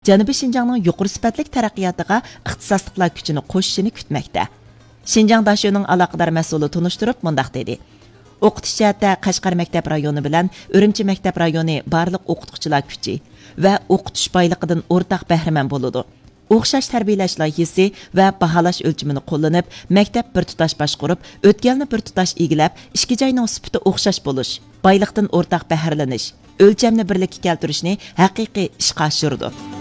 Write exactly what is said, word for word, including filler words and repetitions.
Janubiy Şinjanның yuqori sifatlik taraqqiyotiga ixtisosliklar kuchini qo'shishini kutmoqda. Şinjan Daşyo'nun aloqador mas'uli tunishtirib mundaq dedi. O'qitish jihatda Qashqar maktab rayoni bilan Urumchi maktab rayoni barliq o'qituvchilar kuchi va o'qitish boyligidan o'rtaq bahramand bo'ladi. O'xshash tarbiyalash loyihasi va baholash o'lchimini qo'llanib, maktab bir tutash boshqarib, o'tganni bir tutash egilab, ikki joyning sifati o'xshash bo'lish, boyliqdan o'rtaq bahralanish, o'lchamni birlikka keltirishni haqiqiy ishga oshirdi.